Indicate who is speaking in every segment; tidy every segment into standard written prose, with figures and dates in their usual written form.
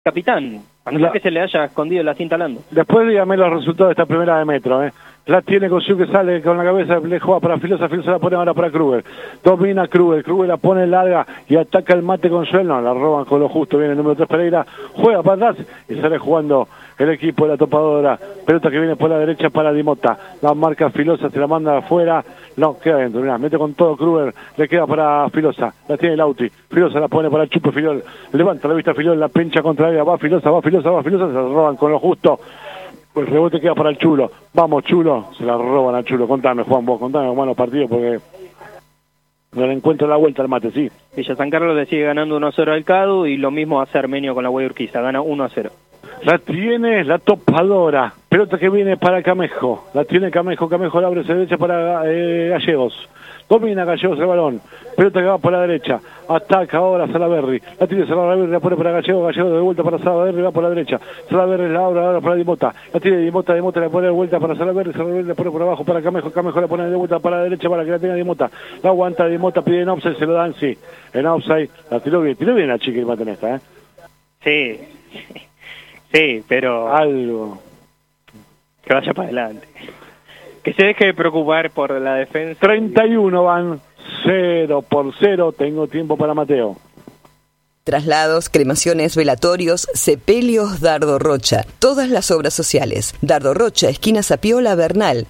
Speaker 1: capitán, a no ser que se le haya escondido la cinta Lando.
Speaker 2: Después dígame los resultados de esta primera de metro, La tiene Kosiuk, que sale con la cabeza, le juega para Filosa, Filosa la pone ahora para Kruger. Domina Kruger la pone larga y ataca el mate con Joel. No, la roban con lo justo, viene el número 3 Pereira, juega para atrás y sale jugando el equipo de la topadora. Pelota que viene por la derecha para Di Motta. La marca Filosa, se la manda afuera. No, queda adentro, mirá, mete con todo Kruger, le queda para Filosa, la tiene Lauti. Filosa la pone para el Chupe Filiol. Levanta la vista Filiol, la pincha contra ella, va Filosa, se la roban con lo justo. El rebote queda para el Chulo. Vamos, Chulo. Se la roban al Chulo. Contame, Juan, vos, contame cómo van los partidos, porque no le encuentro la vuelta al mate, sí.
Speaker 1: Villa San Carlos le sigue ganando 1-0 al Cadu y lo mismo hace Armenio con la Guayurquiza, gana 1-0.
Speaker 2: La tiene la topadora. Pelota que viene para Camejo. La tiene Camejo la abre hacia derecha para Gallegos. Domina Gallegos el balón. Pelota que va por la derecha. Ataca ahora Salaberry. La tiene Salaberry, la pone para Gallegos. Gallegos de vuelta para Salaberry, va por la derecha. Salaberry la abre ahora para Di Motta. La tiene Di Motta la pone de vuelta para Salaberry. Salaberry la pone por abajo para Camejo. Camejo la pone de vuelta para la derecha para que la tenga Di Motta. La aguanta Di Motta, pide en offside, se lo dan, sí. En offside, la tiró bien la chica y mata en esta,
Speaker 1: Sí. Sí, pero...
Speaker 2: Algo.
Speaker 1: Que vaya para adelante. Que se deje de preocupar por la defensa.
Speaker 2: 31 van, 0-0. Tengo tiempo para Mateo.
Speaker 3: Traslados, cremaciones, velatorios, sepelios, Dardo Rocha. Todas las obras sociales. Dardo Rocha, esquina Sapiola, Bernal,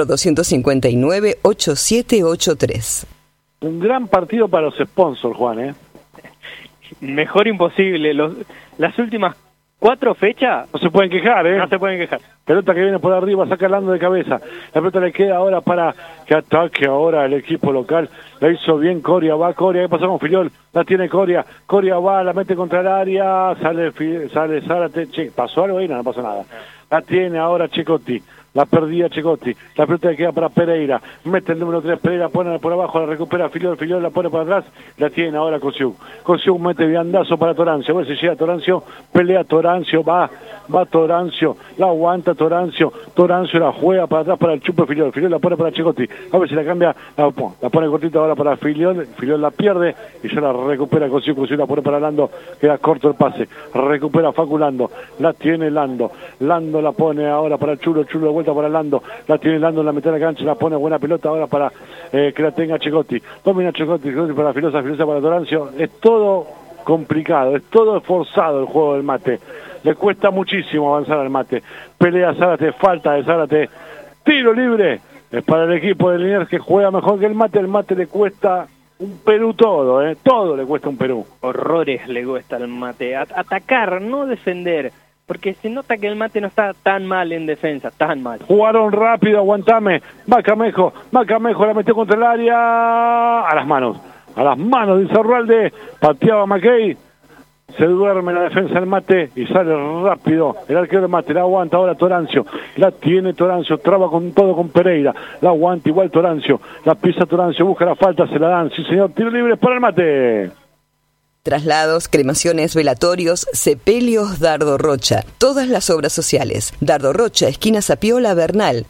Speaker 3: 4259-8783.
Speaker 2: Un gran partido para los sponsors, Juan,
Speaker 1: Mejor imposible. Las últimas 4 fechas...
Speaker 2: No se pueden quejar,
Speaker 1: No se pueden quejar.
Speaker 2: Pelota que viene por arriba, saca Lando de cabeza. La pelota le queda ahora para que ataque ahora el equipo local. La hizo bien Coria, va Coria, ¿qué pasó con Filiol? La tiene Coria, Coria va, la mete contra el área, sale Zárate, pasó algo ahí, no pasó nada. La tiene ahora Checotti. La perdía Checotti, la pelota que queda para Pereira, mete el número 3 Pereira, pone por abajo, la recupera Filiol la pone para atrás, la tiene ahora Kosiuk mete viandazo para Torancio, a ver si llega Torancio, pelea Torancio, va Torancio, la aguanta Torancio la juega para atrás para el Chupe Filiol la pone para Checotti, a ver si la cambia, la pone cortita ahora para Filiol la pierde y ya la recupera Kosiuk la pone para Lando, queda corto el pase, recupera Faculando, la tiene Lando la pone ahora para el Chulo de vuelta para Lando, la tiene Lando en la mitad de la cancha, la pone buena pelota ahora para que la tenga Checotti, domina Checotti para Filosa para Torancio, es todo complicado, es todo esforzado el juego del mate, le cuesta muchísimo avanzar al mate, pelea Zárate, falta de Zárate, tiro libre, es para el equipo de Liniers que juega mejor que el mate le cuesta un Perú todo, todo le cuesta un Perú.
Speaker 1: Horrores le cuesta al mate, atacar, no defender. Porque se nota que el mate no está tan mal en defensa, tan mal.
Speaker 2: Jugaron rápido, aguantame. Va Camejo, la metió contra el área. A las manos de Izarralde. Pateaba McKay. Se duerme la defensa del mate y sale rápido. El arquero del mate la aguanta ahora Torancio. La tiene Torancio, traba con todo con Pereira. La aguanta igual Torancio. La pisa Torancio, busca la falta, se la dan. Sí señor, tiro libre para el mate.
Speaker 3: Traslados, cremaciones, velatorios, sepelios, Dardo Rocha. Todas las obras sociales. Dardo Rocha, esquina Sapiola, Bernal,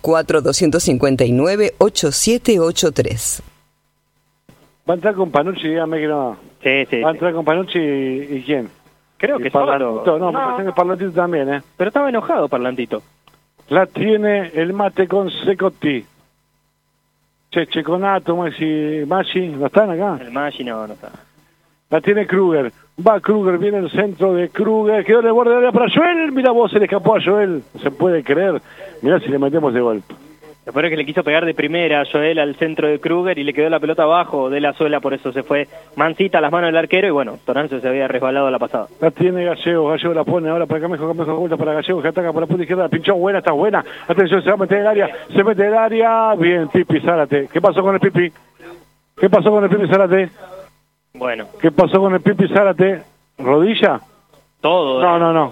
Speaker 3: 4259-8783.
Speaker 2: Va a entrar con Panucci, dígame que no.
Speaker 1: Sí.
Speaker 2: Va a entrar con Panucci y ¿quién?
Speaker 1: Creo que
Speaker 2: Parlantito. No, me parece que Parlantito también,
Speaker 1: Pero estaba enojado Parlantito.
Speaker 2: La tiene el mate con Secotti. Checonato, Maggi, ¿no están acá?
Speaker 1: El Maggi no está.
Speaker 2: La tiene Kruger. Va Kruger, viene el centro de Kruger. Quedó en el borde de área para Joel. Mira vos, se le escapó a Joel. No se puede creer. Mirá si le metemos de golpe.
Speaker 1: Después que le quiso pegar de primera a Joel al centro de Kruger y le quedó la pelota abajo de la suela, por eso se fue mansita a las manos del arquero y bueno, Torancio se había resbalado a la pasada.
Speaker 2: La tiene Gallegos la pone ahora para Camejo vuelta para Gallegos que ataca por la punta izquierda, pinchó buena, está buena. Atención, se va a meter en el área, se mete en el área. Bien, Pipi Zárate. ¿Qué pasó con el Pipi Zárate?
Speaker 1: Bueno.
Speaker 2: ¿Qué pasó con el Pipi Zárate? ¿Rodilla?
Speaker 1: Todo.
Speaker 2: No.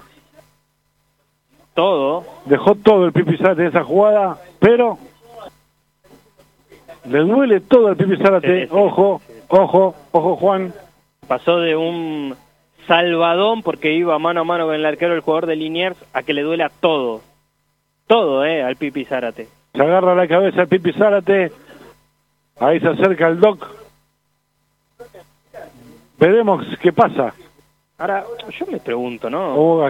Speaker 1: Todo.
Speaker 2: Dejó todo el Pipi Zárate en esa jugada, pero le duele todo al Pipi Zárate. Sí. Ojo, Juan.
Speaker 1: Pasó de un salvadón porque iba mano a mano con el arquero, el jugador de Liniers, a que le duele a todo. Todo, al Pipi Zárate.
Speaker 2: Se agarra la cabeza el Pipi Zárate. Ahí se acerca el Doc. Veremos qué pasa.
Speaker 1: Ahora, yo me pregunto, ¿no?